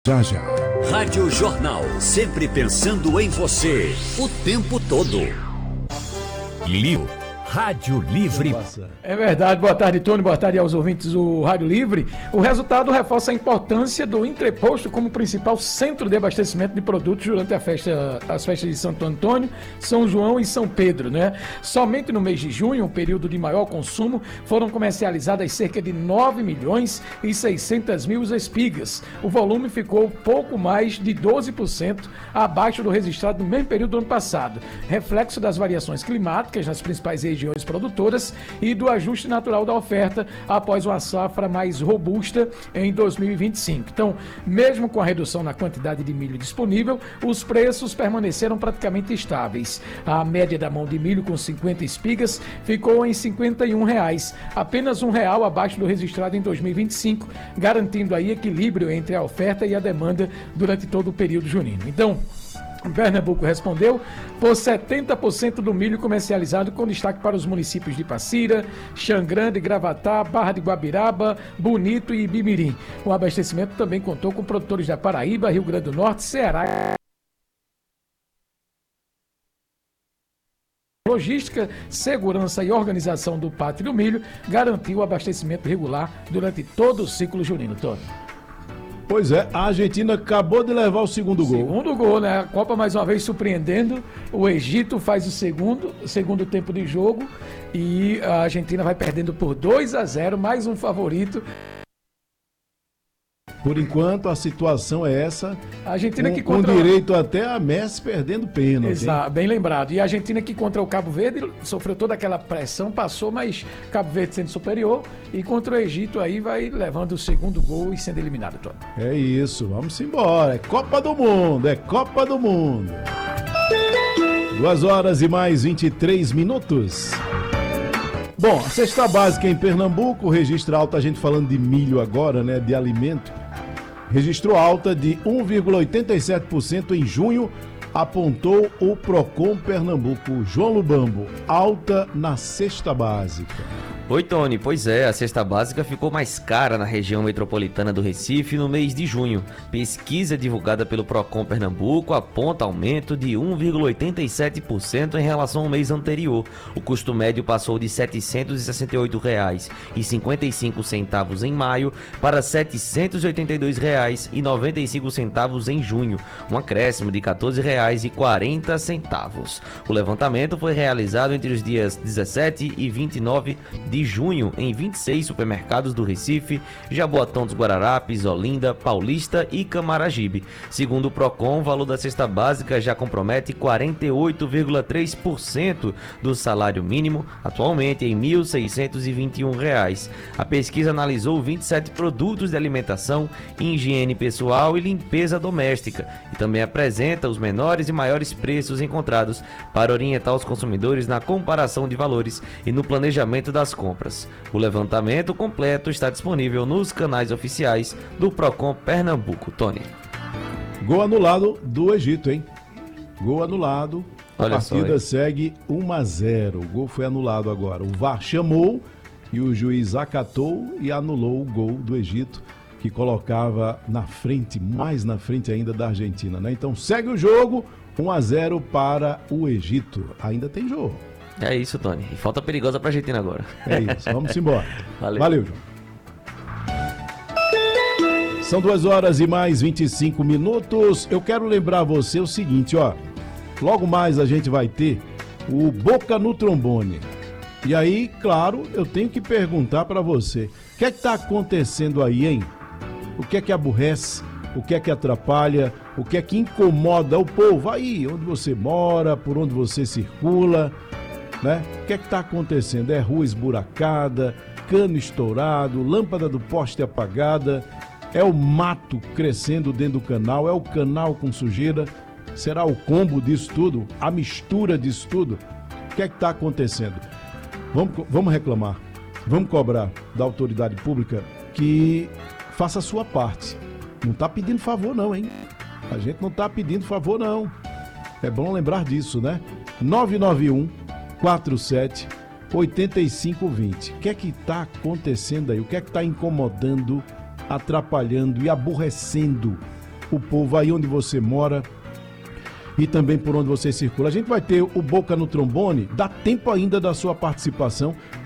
Já, já. Rádio Jornal, sempre pensando em você, o tempo todo. Rádio Livre. É verdade, boa tarde, Tony, boa tarde aos ouvintes do Rádio Livre. O resultado reforça a importância do entreposto como principal centro de abastecimento de produtos durante as festas de Santo Antônio, São João e São Pedro, né? Somente no mês de junho, um período de maior consumo, foram comercializadas cerca de 9 milhões e 600 mil espigas. O volume ficou pouco mais de 12% abaixo do registrado no mesmo período do ano passado, reflexo das variações climáticas nas principais regiões produtoras e do ajuste natural da oferta após uma safra mais robusta em 2025. Então, mesmo com a redução na quantidade de milho disponível, os preços permaneceram praticamente estáveis. A média da mão de milho com 50 espigas ficou em R$ 51, apenas R$ abaixo do registrado em 2025, garantindo aí equilíbrio entre a oferta e a demanda durante todo o período junino. Então, Pernambuco respondeu por 70% do milho comercializado, com destaque para os municípios de Passira, Xangrande, Gravatá, Barra de Guabiraba, Bonito e Ibimirim. O abastecimento também contou com produtores da Paraíba, Rio Grande do Norte, Ceará. Logística, segurança e organização do Pátio do Milho garantiu o abastecimento regular durante todo o ciclo junino, Tony. Pois é, a Argentina acabou de levar o segundo gol. Segundo gol, né? A Copa mais uma vez surpreendendo. O Egito faz o segundo tempo de jogo e a Argentina vai perdendo por 2-0, mais um favorito. Por enquanto, a situação é essa, A Argentina que com contra direito até a Messi perdendo pênalti. Exato, bem lembrado. E a Argentina que contra o Cabo Verde sofreu toda aquela pressão, passou, mas Cabo Verde sendo superior. E contra o Egito aí vai levando o segundo gol e sendo eliminado, Tony. É isso, vamos embora. É Copa do Mundo, é Copa do Mundo. 2 horas e mais 23 minutos. Bom, a cesta básica em Pernambuco registra alta, a gente falando de milho agora, né, de alimento, registrou alta de 1,87% em junho, apontou o Procon Pernambuco. João Lubambo, alta na cesta básica. Oi, Tony. Pois é, a cesta básica ficou mais cara na região metropolitana do Recife no mês de junho. Pesquisa divulgada pelo Procon Pernambuco aponta aumento de 1,87% em relação ao mês anterior. O custo médio passou de R$ 768,55 em maio para R$ 782,95 em junho, um acréscimo de R$ 14,40. O levantamento foi realizado entre os dias 17 e 29 de junho em 26 supermercados do Recife, Jaboatão dos Guararapes, Olinda, Paulista e Camaragibe. Segundo o Procon, o valor da cesta básica já compromete 48,3% do salário mínimo, atualmente em R$ 1.621. A pesquisa analisou 27 produtos de alimentação, higiene pessoal e limpeza doméstica e também apresenta os menores e maiores preços encontrados para orientar os consumidores na comparação de valores e no planejamento das compras. O levantamento completo está disponível nos canais oficiais do Procon Pernambuco. Tony. Gol anulado do Egito, hein? Gol anulado. A Olha partida só, segue 1-0. O gol foi anulado agora. O VAR chamou e o juiz acatou e anulou o gol do Egito, que colocava na frente, mais na frente ainda da Argentina, né? Então segue o jogo, 1-0 para o Egito. Ainda tem jogo. É isso, Tony. E falta perigosa pra Argentina agora. É isso, vamos embora. Valeu, João. São 2 horas e mais 25 minutos. Eu quero lembrar a você o seguinte, ó. Logo mais a gente vai ter o Boca no Trombone. E aí, claro, eu tenho que perguntar pra você. O que é que tá acontecendo aí, hein? O que é que aborrece? O que é que atrapalha? O que é que incomoda o povo? Aí, onde você mora, por onde você circula, né? O que é que está acontecendo? É rua esburacada, cano estourado, lâmpada do poste apagada, é o mato crescendo dentro do canal, é o canal com sujeira? Será o combo disso tudo? A mistura disso tudo? O que é que está acontecendo? Vamos reclamar, vamos cobrar da autoridade pública que faça a sua parte. Não está pedindo favor não, hein? A gente não está pedindo favor não. É bom lembrar disso, né? 991 47 8520. O que é que está acontecendo aí? O que é que está incomodando, atrapalhando e aborrecendo o povo aí onde você mora e também por onde você circula. A gente vai ter o Boca no Trombone, dá tempo ainda da sua participação.